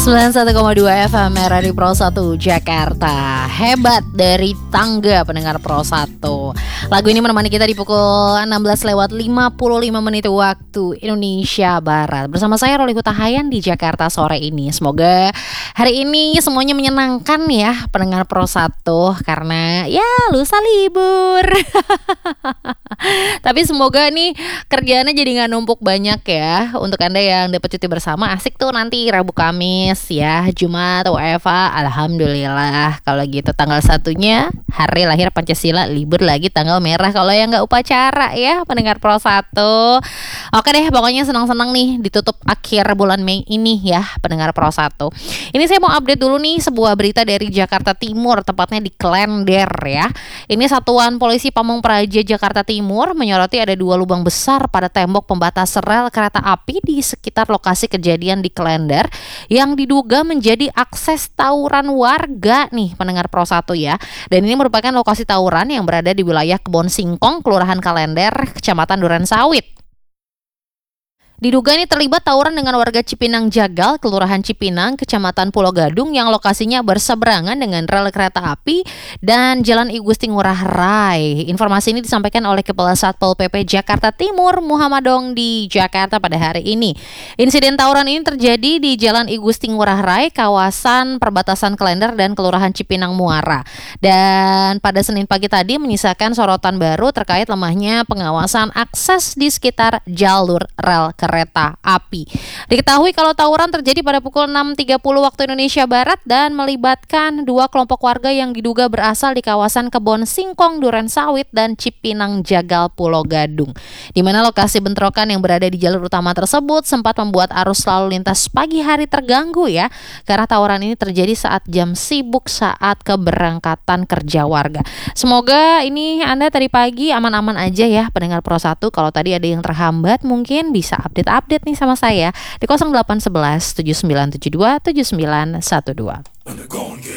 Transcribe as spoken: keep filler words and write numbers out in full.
sembilan puluh satu koma dua F M Radio Pro satu Jakarta. Hebat dari Tangga pendengar Pro satu. Lagu ini menemani kita di pukul enam belas lewat lima puluh lima menit waktu Indonesia Barat. Bersama saya Roli Hutahayan di Jakarta sore ini. Semoga hari ini semuanya menyenangkan ya pendengar Pro satu, karena ya lusa libur. Tapi semoga nih kerjaannya jadi gak numpuk banyak ya. Untuk Anda yang dapat cuti bersama, asik tuh nanti Rabu Kamis ya, Jumat W F A. Alhamdulillah. Kalau gitu tanggal satunya hari lahir Pancasila, libur lagi tanggal merah kalau yang gak upacara ya pendengar Pro satu. Oke deh, pokoknya senang-senang nih ditutup akhir bulan Mei ini ya pendengar Pro satu. Ini saya mau update dulu nih sebuah berita dari Jakarta Timur, tepatnya di Klender ya. Ini Satuan Polisi Pamung Praja Jakarta Timur menyoroti ada dua lubang besar pada tembok pembatas rel kereta api di sekitar lokasi kejadian di Klender yang diduga menjadi akses tawuran warga nih pendengar Pro satu ya. Dan ini merupakan lokasi tawuran yang berada di wilayah Kebon Singkong, Kelurahan Klender, Kecamatan Durensawit. Diduga ini terlibat tawuran dengan warga Cipinang Jagal, Kelurahan Cipinang, Kecamatan Pulau Gadung yang lokasinya berseberangan dengan rel kereta api dan Jalan I Gusti Ngurah Rai. Informasi ini disampaikan oleh Kepala Satpol P P Jakarta Timur, Muhammad Dong di Jakarta pada hari ini. Insiden tawuran ini terjadi di Jalan I Gusti Ngurah Rai, kawasan perbatasan Klender dan Kelurahan Cipinang Muara. Dan pada Senin pagi tadi menyisakan sorotan baru terkait lemahnya pengawasan akses di sekitar jalur rel kereta kereta api. Diketahui kalau tawuran terjadi pada pukul enam tiga puluh waktu Indonesia Barat dan melibatkan dua kelompok warga yang diduga berasal di kawasan Kebon Singkong, Durensawit dan Cipinang Jagal, Pulau Gadung. Di mana lokasi bentrokan yang berada di jalur utama tersebut sempat membuat arus lalu lintas pagi hari terganggu ya, karena tawuran ini terjadi saat jam sibuk saat keberangkatan kerja warga. Semoga ini Anda tadi pagi aman-aman aja ya pendengar Pro satu. Kalau tadi ada yang terhambat mungkin bisa update update nih sama saya di nol delapan satu satu tujuh sembilan tujuh dua tujuh sembilan satu dua.